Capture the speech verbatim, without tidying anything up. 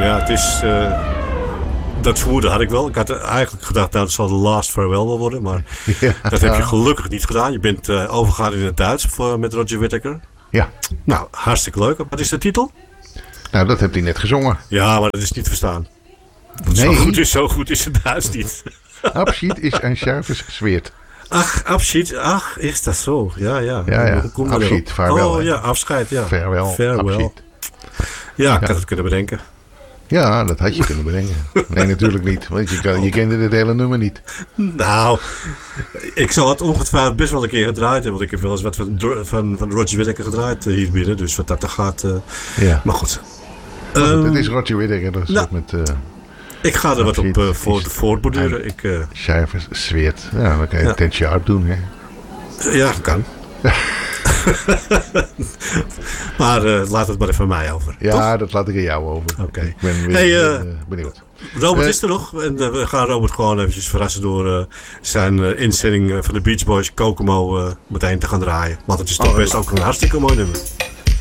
ja, het is... Uh, dat vermoeden had ik wel. Ik had eigenlijk gedacht, nou, dat zal de last farewell wel worden. Maar ja, dat heb je gelukkig niet gedaan. Je bent uh, overgegaan in het Duits voor, met Roger Whittaker. Ja. Nou, hartstikke leuk. Wat is de titel? Nou, dat heeft hij net gezongen. Ja, maar dat is niet te verstaan. Nee. Zo goed is, zo goed is het Duits niet. Abschied is een scharfes zweert. Ach, afschied. Ach, is dat zo? Ja, ja. Ja, ja. Afschied, vaarwel. Oh, ja, afscheid, ja. Farewell, Farewell. Afschied. Ja, ik ja. had het kunnen bedenken. Ja, dat had je kunnen bedenken. Nee, natuurlijk niet. Want je, kan, je kende het hele nummer niet. Nou, ik zal het ongetwijfeld best wel een keer gedraaid hebben. Want ik heb wel eens wat van, van, van Roger Whittaker gedraaid uh, hier binnen. Dus wat dat er gaat. Uh, ja. Maar goed. Maar goed, um, het is Roger Whittaker. Dat is nou, met, uh, ik ga er wat op uh, voor, voortborduren. Ik, uh, Cijfers, zweert. Ja, dan kan je ja. ten sharp doen, hè? Ja, kan. Maar uh, laat het maar even mij over. Ja, toch? Dat laat ik aan jou over. Oké. Okay. Ik ben weer hey, uh, uh, benieuwd. Robert uh, is er nog. En uh, we gaan Robert gewoon eventjes verrassen door uh, zijn uh, inzending uh, van de Beach Boys Kokomo uh, meteen te gaan draaien. Want het is toch oh, best ook een hartstikke mooi nummer.